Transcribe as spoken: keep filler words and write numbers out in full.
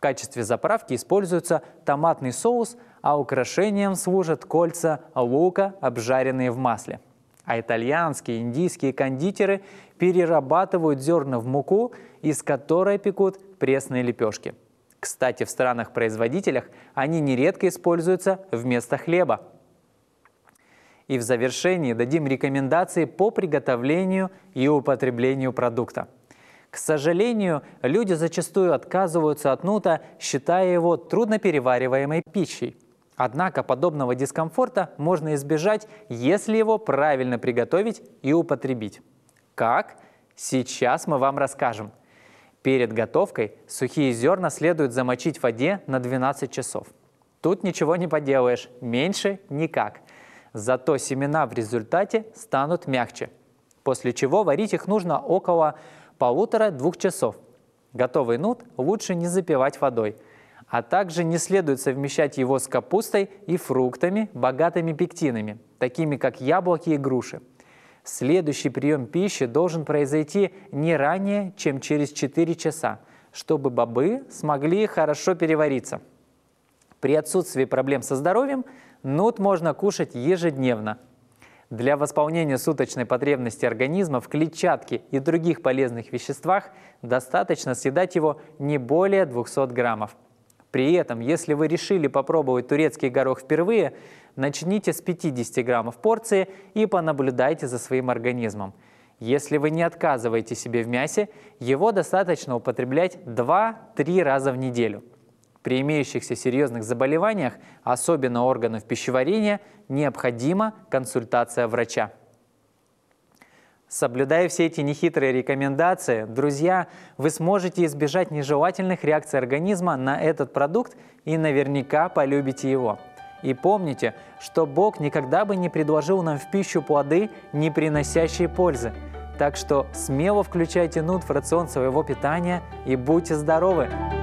качестве заправки используется томатный соус, а украшением служат кольца лука, обжаренные в масле. А итальянские и индийские кондитеры перерабатывают зерна в муку, из которой пекут пресные лепешки. Кстати, в странах-производителях они нередко используются вместо хлеба. И в завершении дадим рекомендации по приготовлению и употреблению продукта. К сожалению, люди зачастую отказываются от нута, считая его трудноперевариваемой пищей. Однако подобного дискомфорта можно избежать, если его правильно приготовить и употребить. Как? Сейчас мы вам расскажем. Перед готовкой сухие зерна следует замочить в воде на двенадцать часов. Тут ничего не поделаешь, меньше никак. Зато семена в результате станут мягче. После чего варить их нужно около полутора-двух часов. Готовый нут лучше не запивать водой, а также не следует совмещать его с капустой и фруктами, богатыми пектинами, такими как яблоки и груши. Следующий прием пищи должен произойти не ранее, чем через четыре часа, чтобы бобы смогли хорошо перевариться. При отсутствии проблем со здоровьем нут можно кушать ежедневно. Для восполнения суточной потребности организма в клетчатке и других полезных веществах достаточно съедать его не более двухсот граммов. При этом, если вы решили попробовать турецкий горох впервые, начните с пятидесяти граммов порции и понаблюдайте за своим организмом. Если вы не отказываете себе в мясе, его достаточно употреблять два-три раза в неделю. При имеющихся серьезных заболеваниях, особенно органов пищеварения, необходима консультация врача. Соблюдая все эти нехитрые рекомендации, друзья, вы сможете избежать нежелательных реакций организма на этот продукт и наверняка полюбите его. И помните, что Бог никогда бы не предложил нам в пищу плоды, не приносящие пользы. Так что смело включайте нут в рацион своего питания и будьте здоровы!